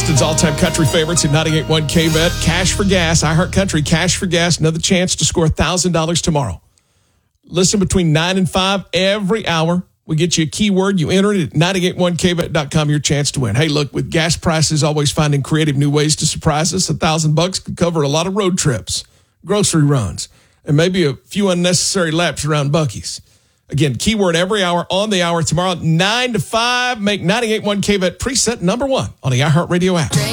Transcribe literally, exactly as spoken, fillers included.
Houston's all-time country favorites at ninety-eight point one K-Bet. Cash for gas, iHeartCountry, cash for gas. Another chance to score one thousand dollars tomorrow. Listen between nine and five every hour. We get you a keyword. You enter it at ninety-eight one K bet dot com, your chance to win. Hey, look, with gas prices always finding creative new ways to surprise us, a thousand bucks could cover a lot of road trips, grocery runs, and maybe a few unnecessary laps around Buc-ee's. Again, keyword every hour on the hour tomorrow, nine to five. Make ninety-eight point one K-Bet preset number one on the iHeartRadio app.